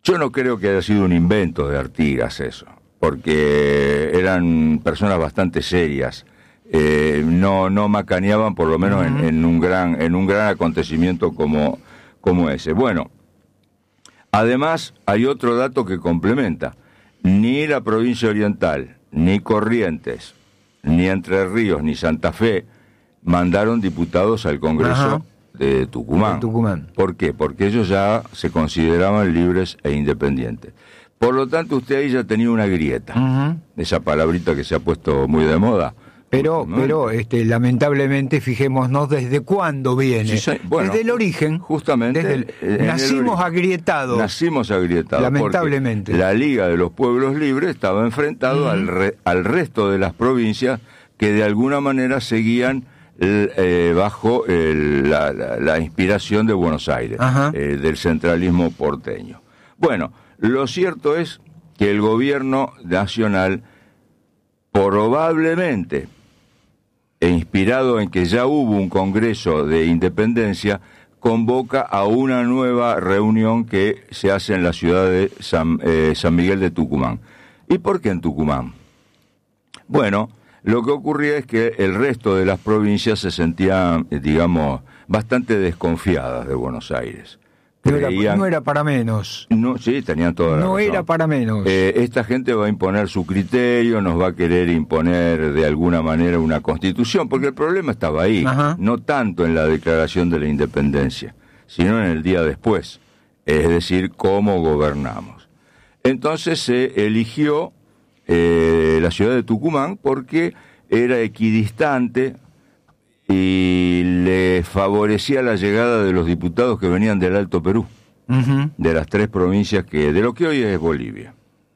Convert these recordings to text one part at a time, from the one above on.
Yo no creo que haya sido un invento de Artigas eso, porque eran personas bastante serias, no macaneaban por lo menos en un gran acontecimiento como ese. Bueno, además hay otro dato que complementa: ni la provincia oriental, ni Corrientes, ni Entre Ríos, ni Santa Fe mandaron diputados al Congreso de Tucumán. ¿Por qué? Porque ellos ya se consideraban libres e independientes. Por lo tanto, usted ahí ya tenía una grieta, esa palabrita que se ha puesto muy de moda. Pero lamentablemente, fijémonos desde cuándo viene. Sí, bueno, desde el origen. Justamente. Nacimos agrietados. Nacimos agrietados. Lamentablemente. La Liga de los Pueblos Libres estaba enfrentado al resto de las provincias que de alguna manera seguían bajo la inspiración de Buenos Aires, del centralismo porteño. Bueno, lo cierto es que el gobierno nacional, probablemente inspirado en que ya hubo un Congreso de Independencia, convoca a una nueva reunión que se hace en la ciudad de San Miguel de Tucumán. ¿Y por qué en Tucumán? Bueno, lo que ocurría es que el resto de las provincias se sentían, digamos, bastante desconfiadas de Buenos Aires. No era para menos. No, sí, tenían toda la razón. No era para menos. Esta gente va a imponer su criterio, nos va a querer imponer de alguna manera una constitución, porque el problema estaba ahí, no tanto en la declaración de la independencia, sino en el día después, es decir, cómo gobernamos. Entonces se eligió la ciudad de Tucumán porque era equidistante y le favorecía la llegada de los diputados que venían del Alto Perú, de las tres provincias de lo que hoy es Bolivia.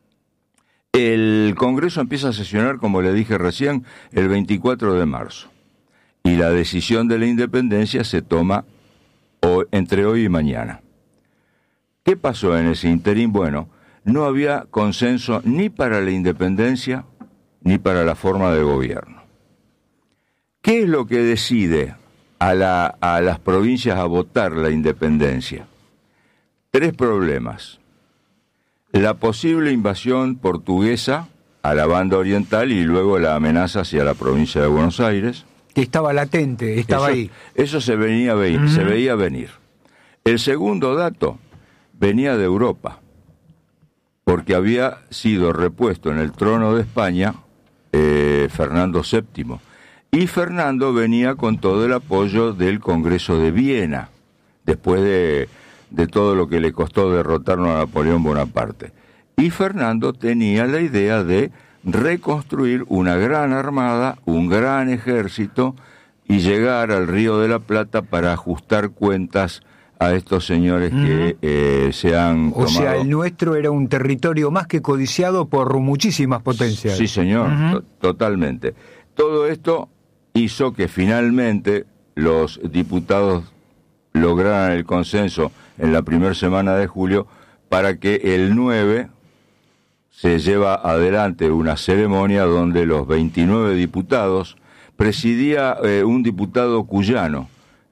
El Congreso empieza a sesionar, como le dije recién, el 24 de marzo, y la decisión de la independencia se toma entre hoy y mañana. ¿Qué pasó en ese interín? Bueno, no había consenso ni para la independencia ni para la forma de gobierno. ¿Qué es lo que decide a las provincias a votar la independencia? Tres problemas. La posible invasión portuguesa a la banda oriental y luego la amenaza hacia la provincia de Buenos Aires. Que estaba latente, estaba ahí. Eso se veía venir. El segundo dato venía de Europa, porque había sido repuesto en el trono de España Fernando VII. Y Fernando venía con todo el apoyo del Congreso de Viena, después de todo lo que le costó derrotarnos a Napoleón Bonaparte. Y Fernando tenía la idea de reconstruir una gran armada, un gran ejército, y llegar al Río de la Plata para ajustar cuentas a estos señores que se han tomado. O sea, el nuestro era un territorio más que codiciado por muchísimas potencias. Sí, señor, totalmente. Todo esto hizo que finalmente los diputados lograran el consenso en la primera semana de julio para que el 9 se lleva adelante una ceremonia donde los 29 diputados presidía un diputado cuyano,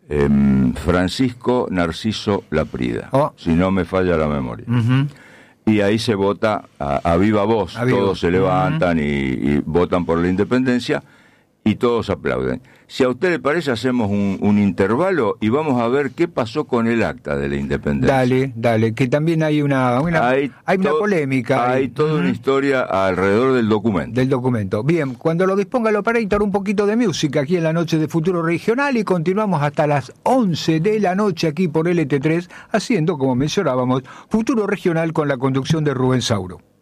Francisco Narciso Laprida, si no me falla la memoria. Y ahí se vota a viva voz, todos se levantan y votan por la independencia, y todos aplauden. Si a usted le parece, hacemos un intervalo y vamos a ver qué pasó con el acta de la independencia. Dale, que también hay una polémica. Hay toda una historia alrededor del documento. Bien, cuando lo disponga el operator, un poquito de música aquí en la noche de Futuro Regional, y continuamos hasta las 11 de la noche aquí por LT3, haciendo, como mencionábamos, Futuro Regional con la conducción de Rubén Sauro.